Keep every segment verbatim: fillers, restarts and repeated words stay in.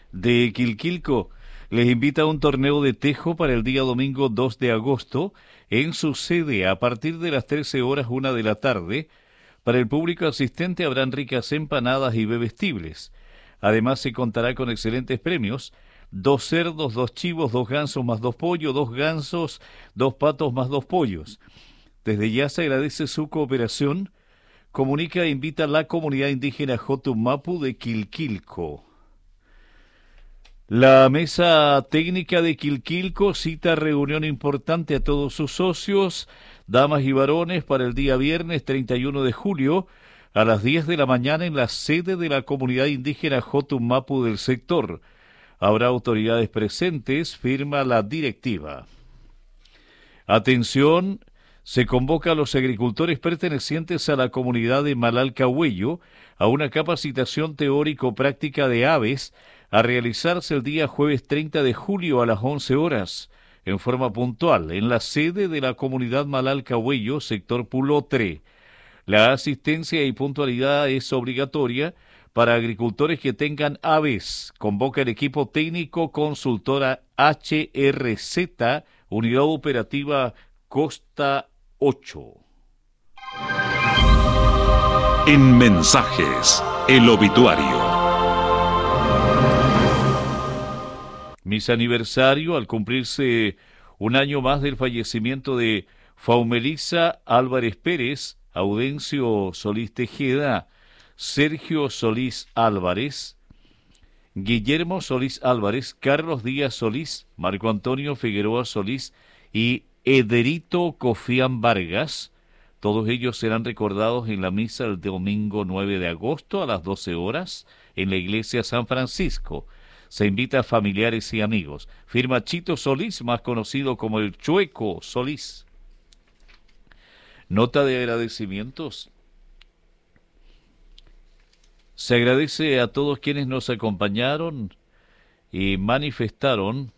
de Quilquilco les invita a un torneo de tejo para el día domingo dos de agosto en su sede a partir de las trece horas una de la tarde. Para el público asistente habrán ricas empanadas y bebestibles. Además se contará con excelentes premios: dos cerdos, dos chivos, dos gansos más dos pollos, dos gansos, dos patos más dos pollos. Desde ya se agradece su cooperación. Comunica e invita a la comunidad indígena Jotumapu de Quilquilco. La mesa técnica de Quilquilco cita reunión importante a todos sus socios, damas y varones, para el día viernes treinta y uno de julio a las diez de la mañana en la sede de la comunidad indígena Jotumapu del sector. Habrá autoridades presentes, firma la directiva. Atención, se convoca a los agricultores pertenecientes a la comunidad de Malalcahuello a una capacitación teórico-práctica de aves a realizarse el día jueves treinta de julio a las once horas, en forma puntual, en la sede de la comunidad Malalcahuello, sector Pulotre. La asistencia y puntualidad es obligatoria para agricultores que tengan aves. Convoca el equipo técnico consultora H R Z, Unidad Operativa Costa ocho. En mensajes, el obituario. Mis aniversario al cumplirse un año más del fallecimiento de Faumelisa Álvarez Pérez, Audencio Solís Tejeda, Sergio Solís Álvarez, Guillermo Solís Álvarez, Carlos Díaz Solís, Marco Antonio Figueroa Solís y Ederito Cofián Vargas. Todos ellos serán recordados en la misa el domingo nueve de agosto a las doce horas en la iglesia San Francisco. Se invita a familiares y amigos. Firma Chito Solís, más conocido como el Chueco Solís. Nota de agradecimientos. Se agradece a todos quienes nos acompañaron y manifestaron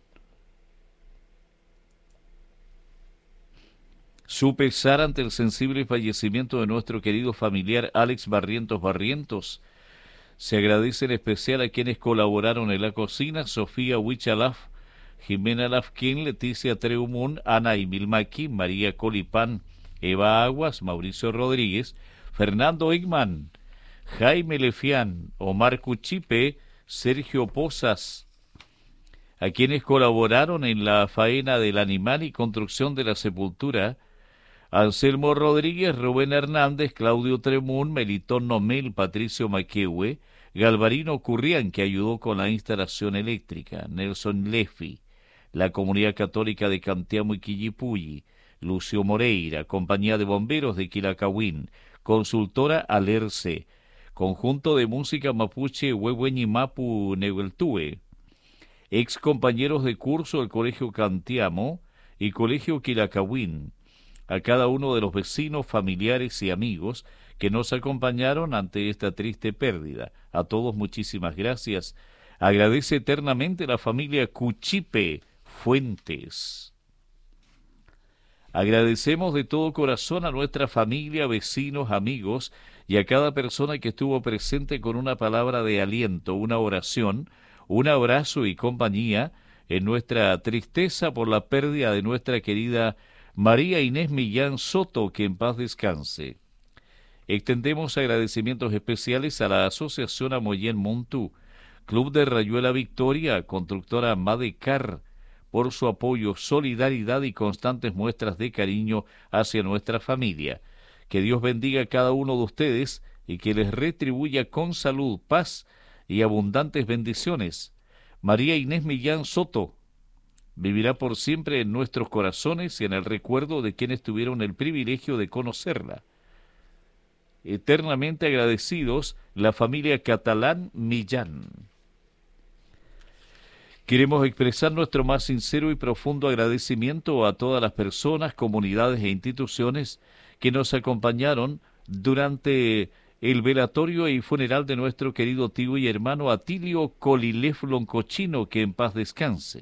su pesar ante el sensible fallecimiento de nuestro querido familiar Alex Barrientos Barrientos. Se agradece en especial a quienes colaboraron en la cocina: Sofía Huichalaf, Jimena Lafquín, Leticia Treumún, Ana Imilmaki, María Colipán, Eva Aguas, Mauricio Rodríguez, Fernando Igman, Jaime Lefián, Omar Cuchipe, Sergio Pozas, a quienes colaboraron en la faena del animal y construcción de la sepultura: Anselmo Rodríguez, Rubén Hernández, Claudio Tremún, Melitón Nomel, Patricio Maquehue, Galvarino Currián, que ayudó con la instalación eléctrica, Nelson Lefi, la Comunidad Católica de Canteamo y Quillipulli, Lucio Moreira, Compañía de Bomberos de Quilacahuín, Consultora Alerce, Conjunto de Música Mapuche Huehueñimapu Nehueltúe, ex compañeros de curso del Colegio Canteamo y Colegio Quilacahuín, a cada uno de los vecinos, familiares y amigos que nos acompañaron ante esta triste pérdida. A todos muchísimas gracias. Agradece eternamente la familia Cuchipe Fuentes. Agradecemos de todo corazón a nuestra familia, vecinos, amigos y a cada persona que estuvo presente con una palabra de aliento, una oración, un abrazo y compañía en nuestra tristeza por la pérdida de nuestra querida María Inés Millán Soto, que en paz descanse. Extendemos agradecimientos especiales a la Asociación Amoyén Montú, Club de Rayuela Victoria, Constructora Madecar, por su apoyo, solidaridad y constantes muestras de cariño hacia nuestra familia. Que Dios bendiga a cada uno de ustedes y que les retribuya con salud, paz y abundantes bendiciones. María Inés Millán Soto vivirá por siempre en nuestros corazones y en el recuerdo de quienes tuvieron el privilegio de conocerla. Eternamente agradecidos, la familia Catalán Millán. Queremos expresar nuestro más sincero y profundo agradecimiento a todas las personas, comunidades e instituciones que nos acompañaron durante el velatorio y funeral de nuestro querido tío y hermano Atilio Colilef Loncochino, que en paz descanse.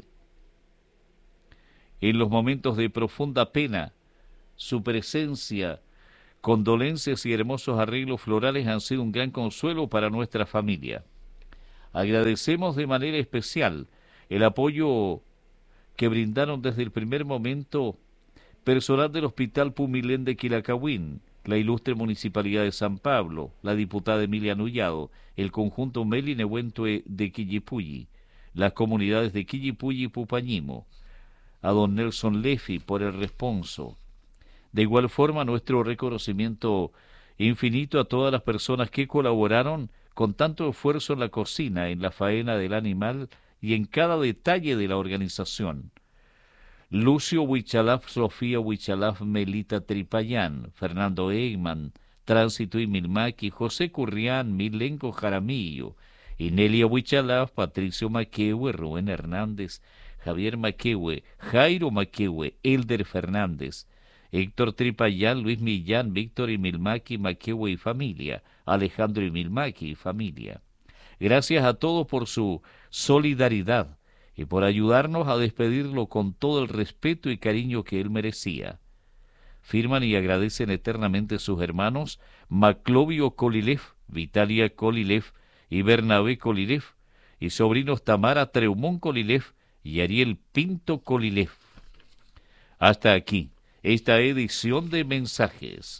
En los momentos de profunda pena, su presencia, condolencias y hermosos arreglos florales han sido un gran consuelo para nuestra familia. Agradecemos de manera especial el apoyo que brindaron desde el primer momento personal del Hospital Pumilén de Quilacahuín, la ilustre Municipalidad de San Pablo, la diputada Emilia Nullado, el conjunto Meli Nehuentue de Quillipulli, las comunidades de Quillipulli y Pupañimo, a don Nelson Lefi por el responso. De igual forma, nuestro reconocimiento infinito a todas las personas que colaboraron con tanto esfuerzo en la cocina, en la faena del animal y en cada detalle de la organización. Lucio Huichalaf, Sofía Huichalaf, Melita Tripayán, Fernando Egman, Tránsito y Milmaqui, José Currián, Milenco Jaramillo, Inelia Huichalaf, Patricio Maquehue, Rubén Hernández, Javier Maquehue, Jairo Maquehue, Elder Fernández, Héctor Tripayán, Luis Millán, Víctor y Milmaqui, Maquehue y familia, Alejandro y Milmaqui y familia. Gracias a todos por su solidaridad y por ayudarnos a despedirlo con todo el respeto y cariño que él merecía. Firman y agradecen eternamente sus hermanos Maclovio Kolilev, Vitalia Kolilev y Bernabé Kolilev, y sobrinos Tamara Treumón Kolilev y Ariel Pinto Kolilev. Hasta aquí esta edición de Mensajes.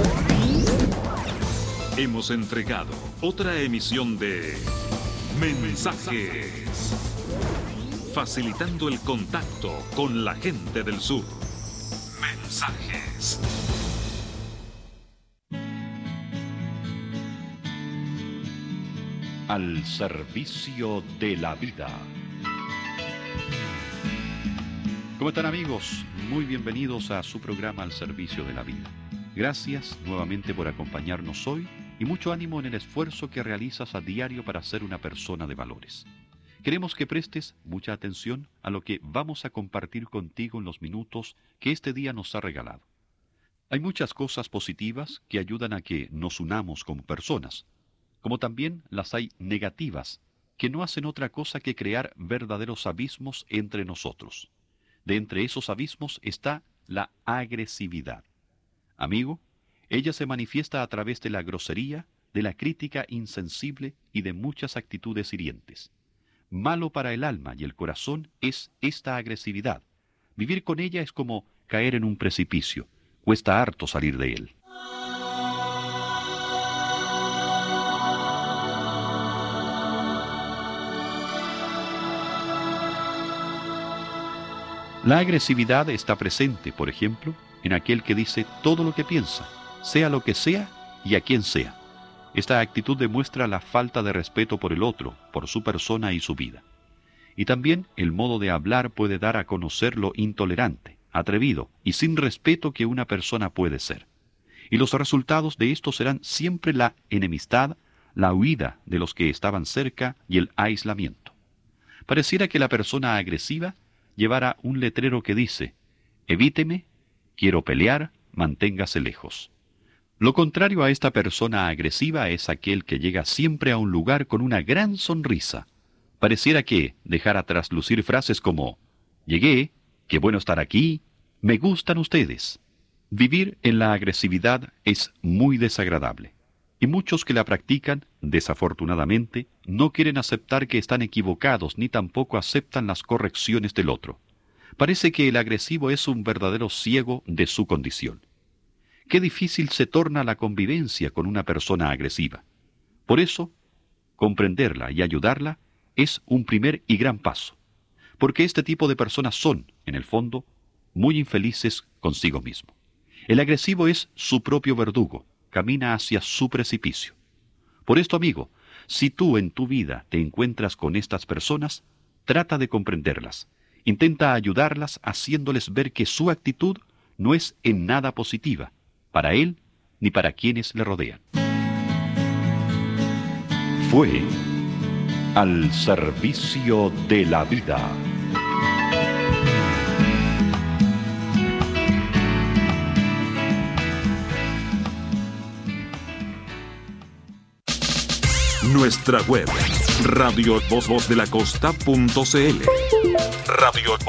Hemos entregado otra emisión de Mensajes, facilitando el contacto con la gente del sur. Mensajes. Al servicio de la vida. ¿Cómo están, amigos? Muy bienvenidos a su programa Al servicio de la vida. Gracias nuevamente por acompañarnos hoy y mucho ánimo en el esfuerzo que realizas a diario para ser una persona de valores. Queremos que prestes mucha atención a lo que vamos a compartir contigo en los minutos que este día nos ha regalado. Hay muchas cosas positivas que ayudan a que nos unamos como personas, como también las hay negativas, que no hacen otra cosa que crear verdaderos abismos entre nosotros. De entre esos abismos está la agresividad. Amigo, ella se manifiesta a través de la grosería, de la crítica insensible y de muchas actitudes hirientes. Malo para el alma y el corazón es esta agresividad. Vivir con ella es como caer en un precipicio. Cuesta harto salir de él. La agresividad está presente, por ejemplo, en aquel que dice todo lo que piensa, sea lo que sea y a quien sea. Esta actitud demuestra la falta de respeto por el otro, por su persona y su vida. Y también el modo de hablar puede dar a conocer lo intolerante, atrevido y sin respeto que una persona puede ser. Y los resultados de esto serán siempre la enemistad, la huida de los que estaban cerca y el aislamiento. Pareciera que la persona agresiva llevara un letrero que dice: evíteme, quiero pelear, manténgase lejos. Lo contrario a esta persona agresiva es aquel que llega siempre a un lugar con una gran sonrisa. Pareciera que dejara traslucir frases como: llegué, qué bueno estar aquí, me gustan ustedes. Vivir en la agresividad es muy desagradable. Y muchos que la practican, desafortunadamente, no quieren aceptar que están equivocados ni tampoco aceptan las correcciones del otro. Parece que el agresivo es un verdadero ciego de su condición. Qué difícil se torna la convivencia con una persona agresiva. Por eso, comprenderla y ayudarla es un primer y gran paso, porque este tipo de personas son, en el fondo, muy infelices consigo mismo. El agresivo es su propio verdugo, camina hacia su precipicio. Por esto, amigo, si tú en tu vida te encuentras con estas personas, trata de comprenderlas. Intenta ayudarlas haciéndoles ver que su actitud no es en nada positiva, para él ni para quienes le rodean. Fue Al servicio de la vida. Nuestra web, radio voz voz de la costa punto c l. Radio